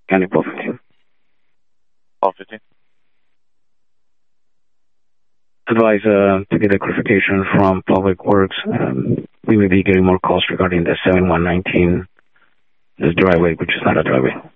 County 415. 415. Advise to get a clarification from Public Works. We may be getting more calls regarding the 7119, this driveway, which is not a driveway.